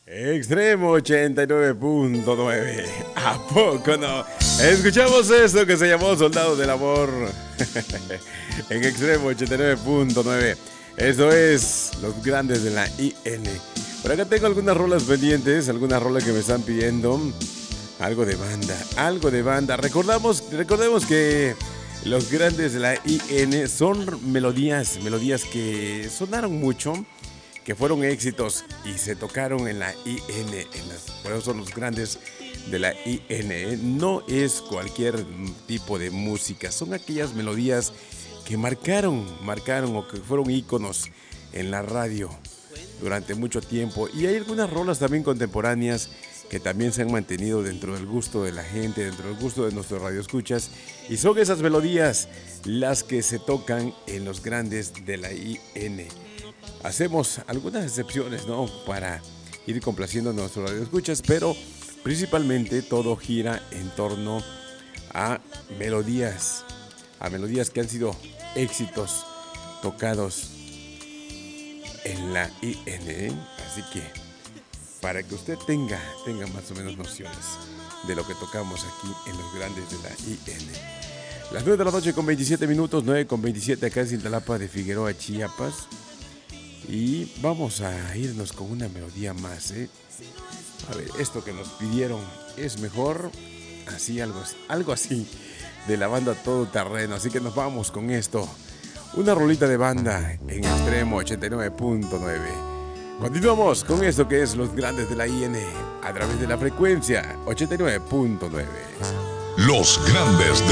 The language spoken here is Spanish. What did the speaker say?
Extremo 89.9. ¿A poco no? Escuchamos esto que se llamó Soldado del Amor. En Extremo 89.9. Eso es Los Grandes de la IN. Por acá tengo algunas rolas pendientes, algunas rolas que me están pidiendo. Algo de banda, algo de banda. Recordemos que Los Grandes de la IN son melodías que sonaron mucho, que fueron éxitos y se tocaron en la IN, por eso son Los Grandes de la IN. No es cualquier tipo de música, son aquellas melodías que marcaron o que fueron íconos en la radio durante mucho tiempo. Y hay algunas rolas también contemporáneas que también se han mantenido dentro del gusto de la gente, dentro del gusto de nuestros radioescuchas, y son esas melodías las que se tocan en Los Grandes de la IN. Hacemos algunas excepciones, ¿no?, para ir complaciendo a nuestros radioescuchas, pero principalmente todo gira en torno a melodías que han sido éxitos tocados en la IN. Así que para que usted tenga más o menos nociones de lo que tocamos aquí en Los Grandes de la IN. Las 9 de la noche con 27 minutos, 9 con 27 acá en Cintalapa de Figueroa, Chiapas. Y vamos a irnos con una melodía más, ¿eh? A ver, esto que nos pidieron es mejor, así, algo así, de la banda Todo Terreno. Así que nos vamos con esto. Una rolita de banda en Extremo 89.9. Continuamos con esto que es Los Grandes de la IN a través de la frecuencia 89.9. Los Grandes de